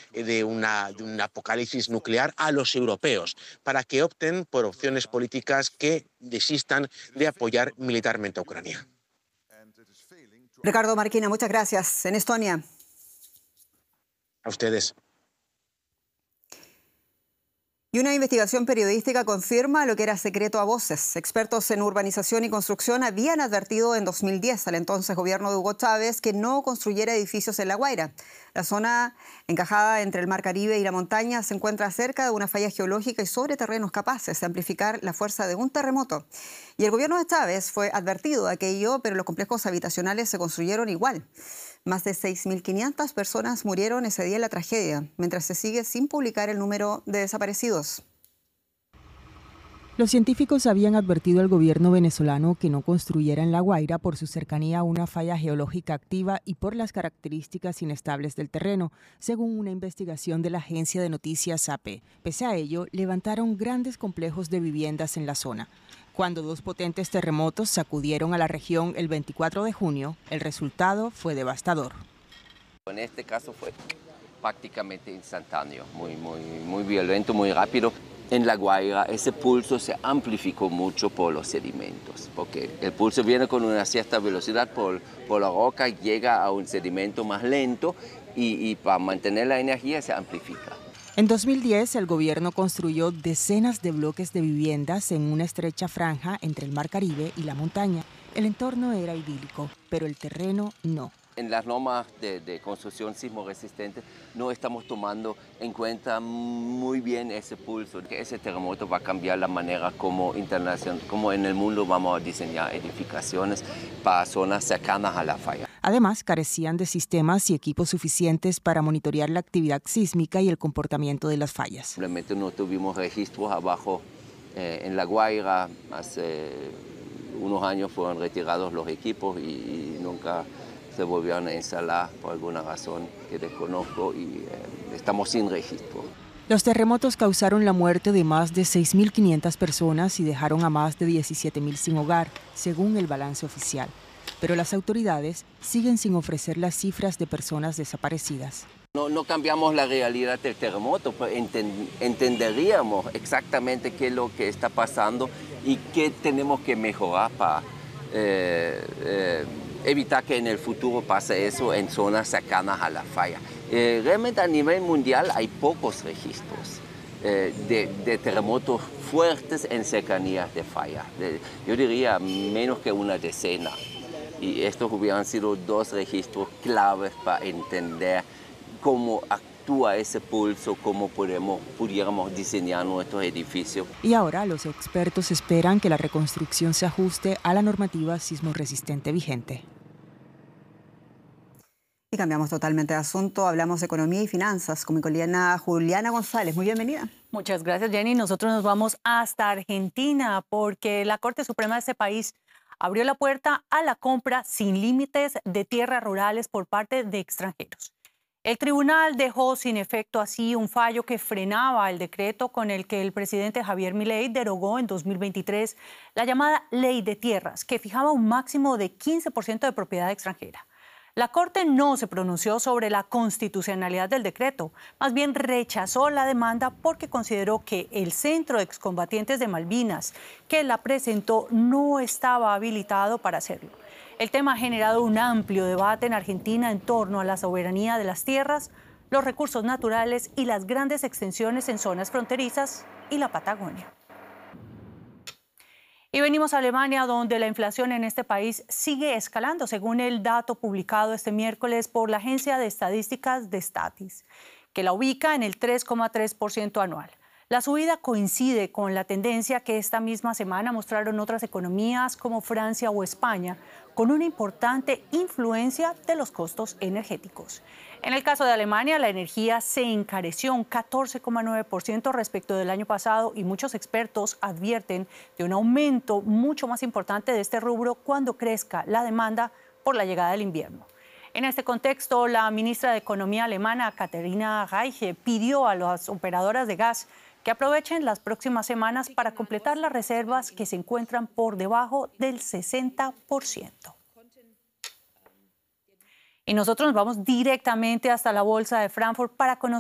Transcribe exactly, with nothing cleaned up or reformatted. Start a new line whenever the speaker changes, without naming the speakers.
de, una, de un apocalipsis nuclear a los europeos, para que opten por opciones políticas que desistan de apoyar militarmente a Ucrania.
Ricardo Marquina, muchas gracias. En Estonia.
A ustedes.
Y una investigación periodística confirma lo que era secreto a voces. Expertos en urbanización y construcción habían advertido en dos mil diez al entonces gobierno de Hugo Chávez que no construyera edificios en La Guaira. La zona, encajada entre el Mar Caribe y la montaña, se encuentra cerca de una falla geológica y sobre terrenos capaces de amplificar la fuerza de un terremoto. Y el gobierno de Chávez fue advertido de aquello, pero los complejos habitacionales se construyeron igual. Más de seis mil quinientas personas murieron ese día en la tragedia, mientras se sigue sin publicar el número de desaparecidos.
Los científicos habían advertido al gobierno venezolano que no construyera en La Guaira por su cercanía a una falla geológica activa y por las características inestables del terreno, según una investigación de la agencia de noticias A P. Pese a ello, levantaron grandes complejos de viviendas en la zona. Cuando dos potentes terremotos sacudieron a la región el veinticuatro de junio, el resultado fue devastador.
En este caso fue prácticamente instantáneo, muy, muy, muy violento, muy rápido. En La Guaira ese pulso se amplificó mucho por los sedimentos, porque el pulso viene con una cierta velocidad por, por la roca, llega a un sedimento más lento y, y para mantener la energía se amplifica.
En dos mil diez, el gobierno construyó decenas de bloques de viviendas en una estrecha franja entre el Mar Caribe y la montaña. El entorno era idílico, pero el terreno no.
En las normas de, de construcción sismo resistente no estamos tomando en cuenta muy bien ese pulso, que ese terremoto va a cambiar la manera como, internacional, como en el mundo vamos a diseñar edificaciones para zonas cercanas a la falla.
Además, carecían de sistemas y equipos suficientes para monitorear la actividad sísmica y el comportamiento de las fallas.
Simplemente no tuvimos registros abajo eh, en La Guaira. Hace unos años fueron retirados los equipos y, y nunca se volvieron a instalar por alguna razón que desconozco y eh, estamos sin registro.
Los terremotos causaron la muerte de más de seis mil quinientas personas y dejaron a más de diecisiete mil sin hogar, según el balance oficial. Pero las autoridades siguen sin ofrecer las cifras de personas desaparecidas.
No, no cambiamos la realidad del terremoto, pero enten, entenderíamos exactamente qué es lo que está pasando y qué tenemos que mejorar para eh, eh, evitar que en el futuro pase eso en zonas cercanas a la falla. Eh, realmente a nivel mundial hay pocos registros eh, de, de terremotos fuertes en cercanías de fallas. De, yo diría menos que una decena. Y estos hubieran sido dos registros claves para entender cómo actúa ese pulso, cómo podemos, pudiéramos diseñar nuestros edificios.
Y ahora los expertos esperan que la reconstrucción se ajuste a la normativa sismo resistente vigente.
Y cambiamos totalmente de asunto, hablamos de economía y finanzas con mi colega Juliana González. Muy bienvenida.
Muchas gracias, Jenny. Nosotros nos vamos hasta Argentina porque la Corte Suprema de ese país abrió la puerta a la compra sin límites de tierras rurales por parte de extranjeros. El tribunal dejó sin efecto así un fallo que frenaba el decreto con el que el presidente Javier Milei derogó en dos mil veintitrés la llamada Ley de Tierras, que fijaba un máximo de quince por ciento de propiedad extranjera. La Corte no se pronunció sobre la constitucionalidad del decreto, más bien rechazó la demanda porque consideró que el Centro de Excombatientes de Malvinas, que la presentó, no estaba habilitado para hacerlo. El tema ha generado un amplio debate en Argentina en torno a la soberanía de las tierras, los recursos naturales y las grandes extensiones en zonas fronterizas y la Patagonia. Y venimos a Alemania, donde la inflación en este país sigue escalando, según el dato publicado este miércoles por la Agencia de Estadísticas de Statis, que la ubica en el tres coma tres por ciento anual. La subida coincide con la tendencia que esta misma semana mostraron otras economías como Francia o España, con una importante influencia de los costos energéticos. En el caso de Alemania, la energía se encareció un catorce coma nueve por ciento respecto del año pasado y muchos expertos advierten de un aumento mucho más importante de este rubro cuando crezca la demanda por la llegada del invierno. En este contexto, la ministra de Economía alemana, Katharina Reiche, pidió a las operadoras de gas que aprovechen las próximas semanas para completar las reservas que se encuentran por debajo del sesenta por ciento. Y nosotros nos vamos directamente hasta la Bolsa de Frankfurt para conocer